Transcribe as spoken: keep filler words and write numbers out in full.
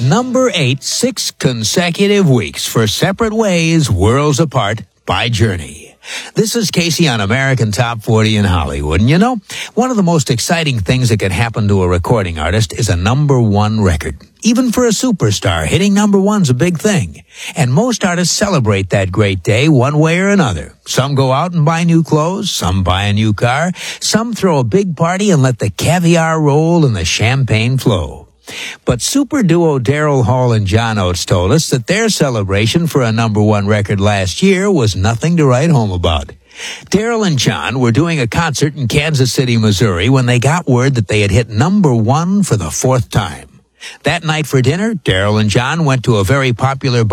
Number eight, six consecutive weeks for Separate Ways, Worlds Apart by Journey. This is Casey on American Top forty in Hollywood. And you know, one of the most exciting things that can happen to a recording artist is a number one record. Even for a superstar, hitting number one's a big thing. And most artists celebrate that great day one way or another. Some go out and buy new clothes, some buy a new car, some throw a big party and let the caviar roll and the champagne flow. But super duo Daryl Hall and John Oates told us that their celebration for a number one record last year was nothing to write home about. Daryl and John were doing a concert in Kansas City, Missouri, when they got word that they had hit number one for the fourth time. That night for dinner, Daryl and John went to a very popular bar